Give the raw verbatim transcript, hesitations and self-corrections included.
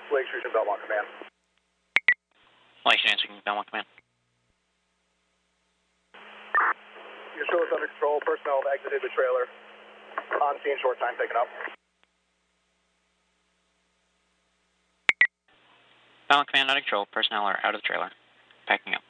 Lake Station, Belmont Command. Lake Station, Belmont Command. Your show is under control. Personnel have exited the trailer. On scene, short time taken up. Belmont Command, under control. Personnel are out of the trailer. Packing up.